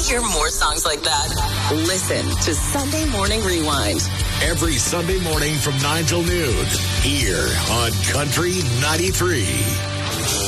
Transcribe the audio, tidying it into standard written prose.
hear more songs like that? Listen to Sunday Morning Rewind. Every Sunday morning from 9 till noon here on Country 93.